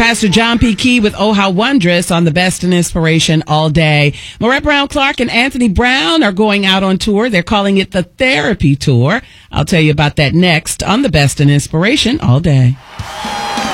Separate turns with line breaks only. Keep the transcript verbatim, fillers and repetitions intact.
Pastor John P. Key with Oh How Wondrous on the Best in Inspiration all day. Maurette Brown Clark and Anthony Brown are going out on tour. They're calling it the Therapy Tour. I'll tell you about that next on the Best in Inspiration all day.